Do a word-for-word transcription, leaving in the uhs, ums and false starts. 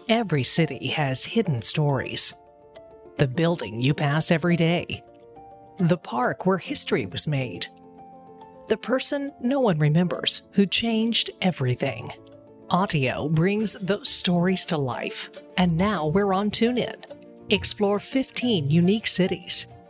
Every city has hidden stories. The building you pass every day. The park where history was made. The person no one remembers who changed everything. Audio brings those stories to life, and now we're on TuneIn. Explore fifteen unique cities,